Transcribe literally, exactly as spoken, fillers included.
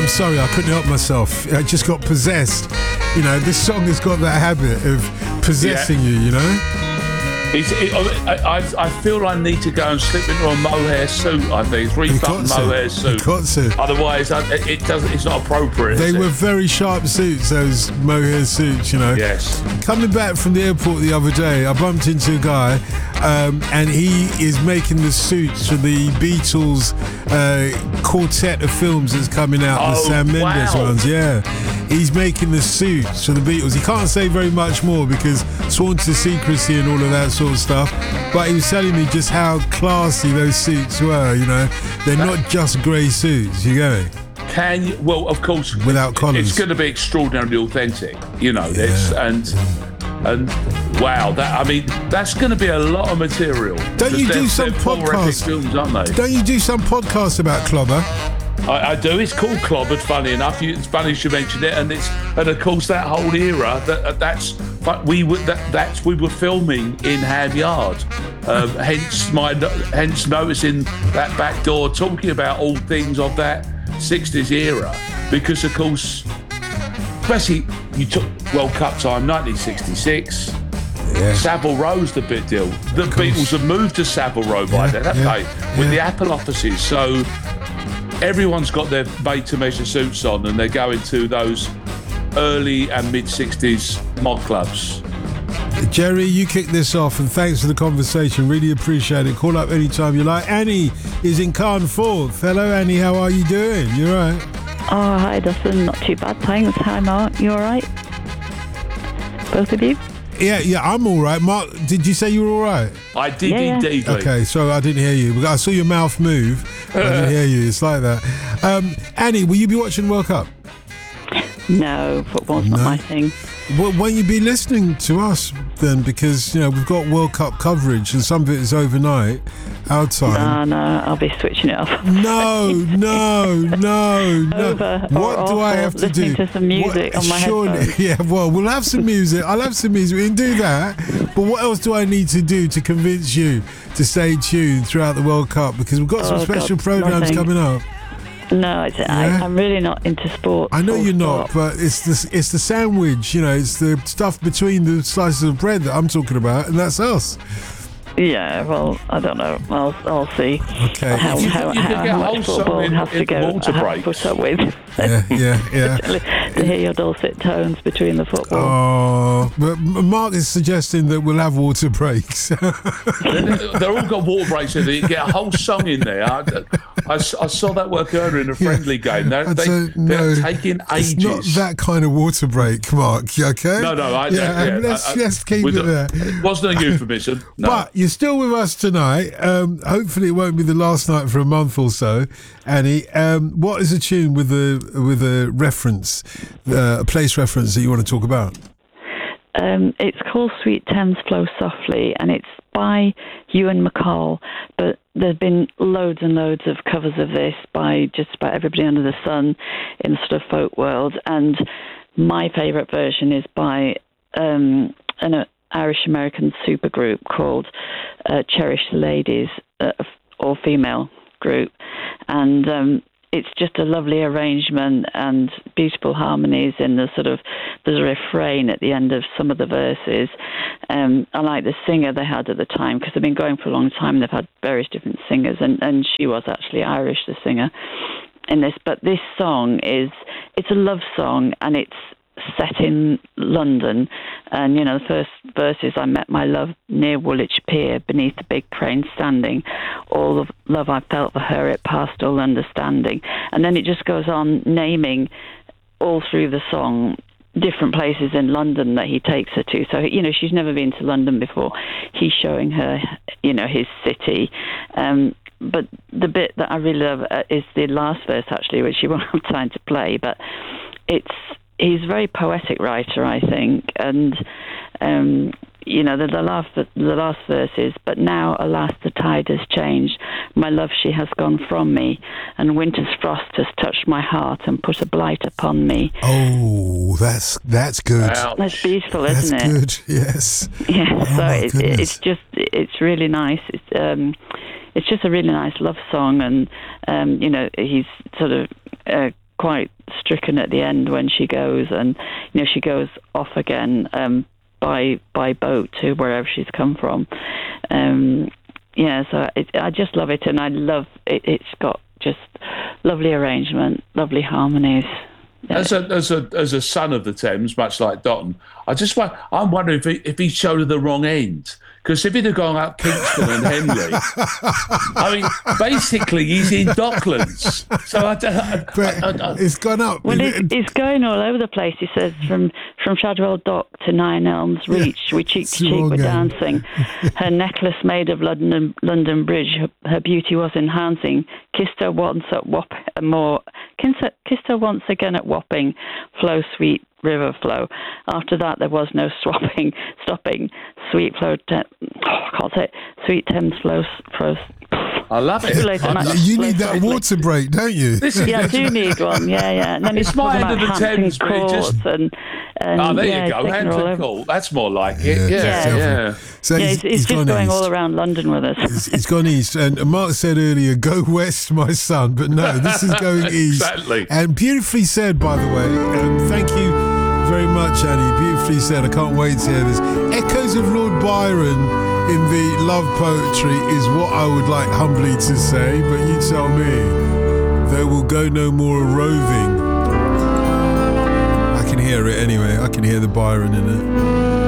I'm sorry, I couldn't help myself. I just got possessed. You know, this song has got that habit of possessing yeah. you, you know? It's, it, I, I, I feel I need to go and slip into a mohair suit, I think. Three-button mohair suit. You got to. Otherwise, it, it doesn't, it's not appropriate. They were it? very sharp suits, those mohair suits, you know. Yes. Coming back from the airport the other day, I bumped into a guy, um, and he is making the suits for the Beatles uh, quartet of films that's coming out, oh, the Sam Mendes wow. ones, yeah. He's making the suits for the Beatles. He can't say very much more because sworn to secrecy and all of that sort of stuff, but he was telling me just how classy those suits were, you know. They're not just grey suits, you get it? Can you, well, of course, without collars. It's going to be extraordinarily authentic, you know, this, yeah. and and wow, that I mean, that's going to be a lot of material. Don't you do some podcasts? Films, aren't they? Don't you do some podcasts about Clobber? I, I do. It's called Clobbered. Funny enough, you, it's funny you mentioned it, and it's and of course that whole era. That that's but we were that that's we were filming in Ham Yard. Um, hence my hence noticing that back door, talking about all things of that sixties era, because of course, especially you took World Cup time, nineteen sixty-six. Yeah. Savile Row's the big deal. The Beatles have moved to Savile Row by yeah, then, okay, yeah, with yeah. the Apple offices. So everyone's got their made-to-measure suits on, and they're going to those early and mid-sixties mod clubs. Jerry, you kick this off, and thanks for the conversation. Really appreciate it. Call up anytime you like. Annie is in Carnforth. Hello, Annie. How are you doing? You all right? Oh, hi, Dustin. Not too bad, thanks. Hi, Mark. You all right? Both of you? Yeah, yeah, I'm all right. Mark, did you say you were all right? I did yeah, indeed. Yeah. Okay, so I didn't hear you. I saw your mouth move. I didn't hear you. It's like that. Um, Annie, will you be watching World Cup? No, football's no. not my thing. Well, won't you be listening to us then? Because, you know, we've got World Cup coverage and some of it is overnight, our time. No, no, I'll be switching it off. No, no, no, no. Over what do I have to do? Listening to some music what, on my surely, headphones. Yeah, well, we'll have some music. I'll have some music. We can do that. But what else do I need to do to convince you to stay tuned throughout the World Cup? Because we've got oh, some special God, programs nothing. coming up. No, it's, Yeah. I, I'm really not into sport. I know you're not, stop. but it's the it's the sandwich, you know, it's the stuff between the slices of bread that I'm talking about, and that's us. Yeah, well, I don't know. I'll, I'll see Okay. how, You how, could- you could how, get how a much whole football song in- has to in go. water I have to breaks. put up with. Yeah, yeah, yeah. To hear your dulcet tones between the football. Oh, but Mark is suggesting that we'll have water breaks. They're all got water breaks in there. You get a whole song in there. I, I, I saw that work earlier in a friendly game. They're, I'd they, say, they're no, taking ages. It's not that kind of water break, Mark. Okay? No, no, I, yeah, yeah, let's, I, I, let's keep with it the- there. It wasn't a euphemism. No. But you're still with us tonight. Um, hopefully, it won't be the last night for a month or so. Annie, um, what is a tune with a with a reference, uh, a place reference that you want to talk about? Um, it's called Sweet Thames Flow Softly, and it's by Ewan MacColl, but there's been loads and loads of covers of this by just about everybody under the sun in the sort of folk world, and my favourite version is by um, an uh, Irish-American supergroup called uh, Cherish the Ladies, uh, all female group, and um, it's just a lovely arrangement and beautiful harmonies in the sort of, there's a refrain at the end of some of the verses. Um, I like the singer they had at the time, because they've been going for a long time. They've had various different singers, and, and she was actually Irish, the singer, in this. But this song is, it's a love song, and it's set in London, and you know the first verse is I met my love near Woolwich Pier beneath the big crane standing, all the love I felt for her it passed all understanding, and then it just goes on naming all through the song different places in London that he takes her to. So you know she's never been to London before, he's showing her you know his city. um But the bit that I really love uh, is the last verse, actually, which you won't have time to play, but it's he's a very poetic writer, I think, and um, you know the, the last the last verse is, but now alas the tide has changed, my love she has gone from me, and winter's frost has touched my heart and put a blight upon me. Oh, that's that's good. Ouch. That's beautiful, That's isn't it? good. Yes. Yeah. Oh, so my it, goodness. it's just it's really nice. It's um, it's just a really nice love song, and um, you know he's sort of. Uh, quite stricken at the end when she goes, and you know she goes off again um, by by boat to wherever she's come from. Um, yeah, so it, I just love it, and I love it. It's got just lovely arrangement, lovely harmonies. As a as a as a son of the Thames, much like Dotton, I just want, I'm wondering if he if he showed her the wrong end. Because if he'd have gone up Kingston and Henley, I mean, basically he's in Docklands. So I, I, But I, I, it's gone up. Well, it's, it's going all over the place. He says from from Shadwell Dock to Nine Elms Reach, we cheek to it's the cheek wrong were end. dancing. Her necklace made of London London Bridge, her, her beauty was enhancing. Kissed her once at Wap more. Kissed her, kissed her once again at Wapping. Flow sweet river flow. After that, there was no swapping, stopping. Sweet flow, te- oh, I can't say it. Sweet Thames flow, flow. I love it. Too late tonight. I- You Flow need that softly. water break, don't you? This is, Yeah, I do need one. Yeah, yeah. And then It's he's my talking end about of the Hampton Thames, but it just- Court and, and oh, there yeah, you go. taking her all Hampton over. Court. That's more like it. Yeah, Yeah, Yeah. yeah. So Yeah, he's, he's, he's, he's just gone going east. all around London with us. It's, it's gone east. And Mark said earlier, go west, my son. But no, this is going east. Exactly. And beautifully said, by the way. And thank you very much, Annie. Beautifully said. I can't wait to hear this. Echoes of Lord Byron in the love poetry is what I would like humbly to say. But you tell me. There will go no more a roving. I can hear it anyway. I can hear the Byron in it.